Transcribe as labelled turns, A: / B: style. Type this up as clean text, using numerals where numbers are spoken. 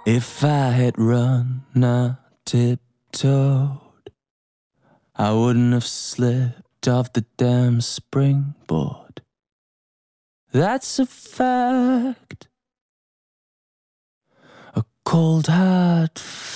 A: If I had run, not tiptoed, I wouldn't have slipped off the damn springboard. That's a fact. A cold hard